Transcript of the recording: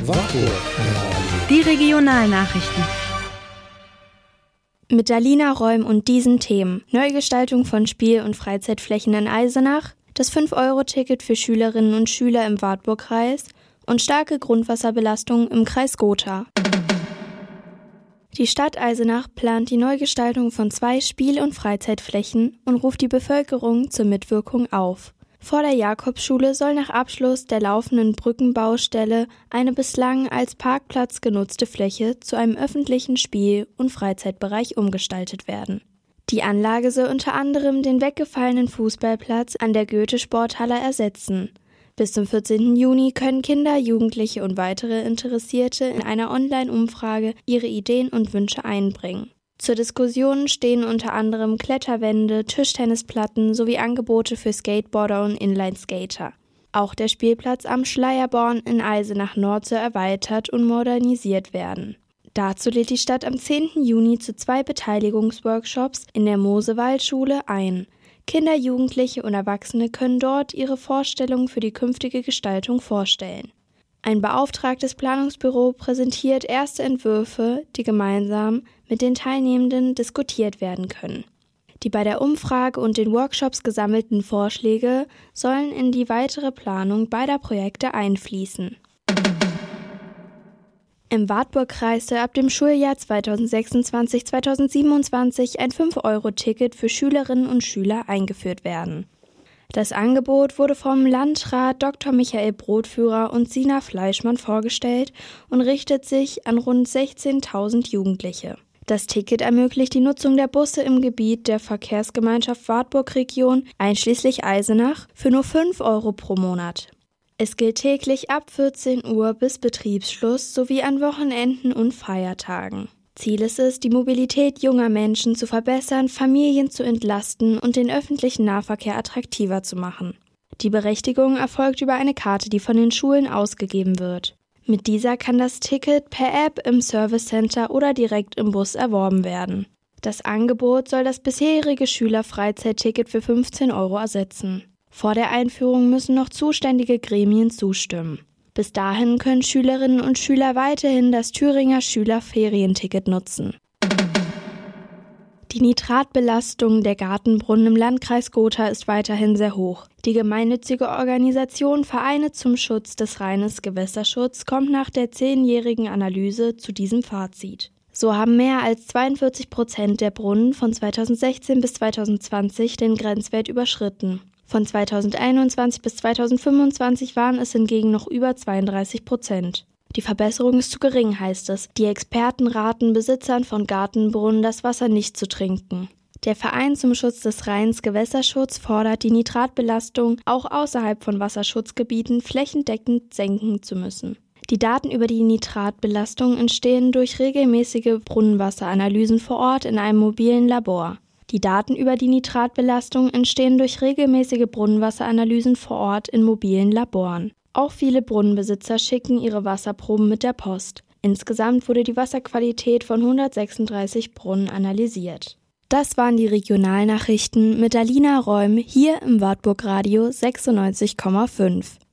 Wartburg. Die Regionalnachrichten. Mit Alina Räum und diesen Themen: Neugestaltung von Spiel- und Freizeitflächen in Eisenach, das 5-Euro-Ticket für Schülerinnen und Schüler im Wartburgkreis und starke Grundwasserbelastung im Kreis Gotha. Die Stadt Eisenach plant die Neugestaltung von 2 Spiel- und Freizeitflächen und ruft die Bevölkerung zur Mitwirkung auf. Vor der Jakobsschule soll nach Abschluss der laufenden Brückenbaustelle eine bislang als Parkplatz genutzte Fläche zu einem öffentlichen Spiel- und Freizeitbereich umgestaltet werden. Die Anlage soll unter anderem den weggefallenen Fußballplatz an der Goethe-Sporthalle ersetzen. Bis zum 14. Juni können Kinder, Jugendliche und weitere Interessierte in einer Online-Umfrage ihre Ideen und Wünsche einbringen. Zur Diskussion stehen unter anderem Kletterwände, Tischtennisplatten sowie Angebote für Skateboarder und Inline-Skater. Auch der Spielplatz am Schleierborn in Eisenach Nord soll erweitert und modernisiert werden. Dazu lädt die Stadt am 10. Juni zu 2 Beteiligungsworkshops in der Mosewaldschule ein. Kinder, Jugendliche und Erwachsene können dort ihre Vorstellungen für die künftige Gestaltung vorstellen. Ein beauftragtes Planungsbüro präsentiert erste Entwürfe, die gemeinsam mit den Teilnehmenden diskutiert werden können. Die bei der Umfrage und den Workshops gesammelten Vorschläge sollen in die weitere Planung beider Projekte einfließen. Im Wartburgkreis soll ab dem Schuljahr 2026/2027 ein 5-Euro-Ticket für Schülerinnen und Schüler eingeführt werden. Das Angebot wurde vom Landrat Dr. Michael Brotführer und Sina Fleischmann vorgestellt und richtet sich an rund 16.000 Jugendliche. Das Ticket ermöglicht die Nutzung der Busse im Gebiet der Verkehrsgemeinschaft Wartburg-Region einschließlich Eisenach für nur 5 Euro pro Monat. Es gilt täglich ab 14 Uhr bis Betriebsschluss sowie an Wochenenden und Feiertagen. Ziel ist es, die Mobilität junger Menschen zu verbessern, Familien zu entlasten und den öffentlichen Nahverkehr attraktiver zu machen. Die Berechtigung erfolgt über eine Karte, die von den Schulen ausgegeben wird. Mit dieser kann das Ticket per App im Service Center oder direkt im Bus erworben werden. Das Angebot soll das bisherige Schülerfreizeitticket für 15 Euro ersetzen. Vor der Einführung müssen noch zuständige Gremien zustimmen. Bis dahin können Schülerinnen und Schüler weiterhin das Thüringer Schülerferienticket nutzen. Die Nitratbelastung der Gartenbrunnen im Landkreis Gotha ist weiterhin sehr hoch. Die gemeinnützige Organisation Vereine zum Schutz des Rheines Gewässerschutz kommt nach der 10-jährigen Analyse zu diesem Fazit. So haben mehr als 42% der Brunnen von 2016 bis 2020 den Grenzwert überschritten. Von 2021 bis 2025 waren es hingegen noch über 32%. Die Verbesserung ist zu gering, heißt es. Die Experten raten Besitzern von Gartenbrunnen, das Wasser nicht zu trinken. Der Verein zum Schutz des Rheins Gewässerschutz fordert, die Nitratbelastung auch außerhalb von Wasserschutzgebieten flächendeckend senken zu müssen. Die Daten über die Nitratbelastung entstehen durch regelmäßige Brunnenwasseranalysen vor Ort in einem mobilen Labor. Die Daten über die Nitratbelastung entstehen durch regelmäßige Brunnenwasseranalysen vor Ort in mobilen Laboren. Auch viele Brunnenbesitzer schicken ihre Wasserproben mit der Post. Insgesamt wurde die Wasserqualität von 136 Brunnen analysiert. Das waren die Regionalnachrichten mit Alina Räum hier im Wartburg Radio 96,5.